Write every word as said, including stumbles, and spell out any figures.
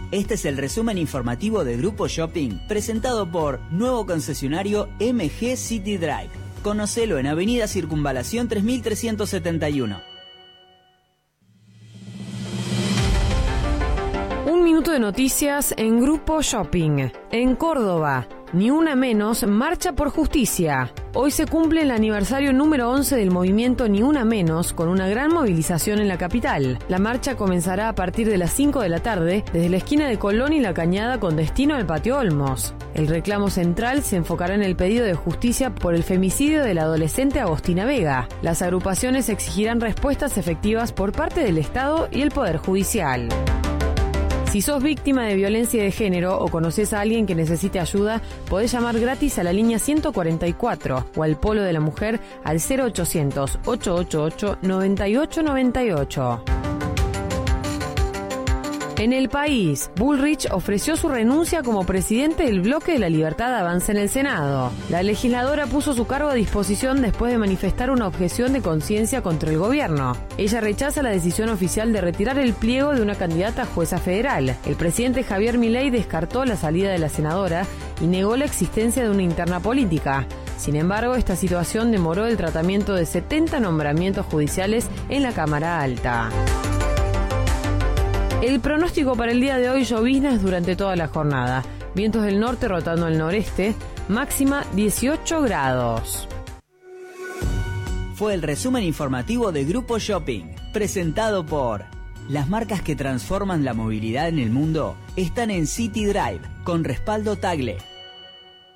Este es el resumen informativo de Grupo Shopping, presentado por nuevo concesionario M G City Drive. Conocelo en Avenida Circunvalación tres mil trescientos setenta y uno. Un minuto de noticias en Grupo Shopping. En Córdoba, Ni Una Menos marcha por justicia. Hoy se cumple el aniversario número once del movimiento Ni Una Menos, con una gran movilización en la capital. La marcha comenzará a partir de las cinco de la tarde, desde la esquina de Colón y La Cañada, con destino al Patio Olmos. El reclamo central se enfocará en el pedido de justicia por el femicidio de la adolescente Agostina Vega. Las agrupaciones exigirán respuestas efectivas por parte del Estado y el Poder Judicial. Si sos víctima de violencia de género o conoces a alguien que necesite ayuda, podés llamar gratis a la línea ciento cuarenta y cuatro o al Polo de la Mujer al cero ochocientos, ochocientos ochenta y ocho, noventa y ocho noventa y ocho. En El País, Bullrich ofreció su renuncia como presidente del Bloque de la Libertad Avanza en el Senado. La legisladora puso su cargo a disposición después de manifestar una objeción de conciencia contra el gobierno. Ella rechaza la decisión oficial de retirar el pliego de una candidata a jueza federal. El presidente Javier Milei descartó la salida de la senadora y negó la existencia de una interna política. Sin embargo, esta situación demoró el tratamiento de setenta nombramientos judiciales en la Cámara Alta. El pronóstico para el día de hoy: lloviznas durante toda la jornada. Vientos del norte rotando al noreste. Máxima dieciocho grados. Fue el resumen informativo de Grupo Shopping, presentado por... Las marcas que transforman la movilidad en el mundo están en City Drive, con respaldo Tagle.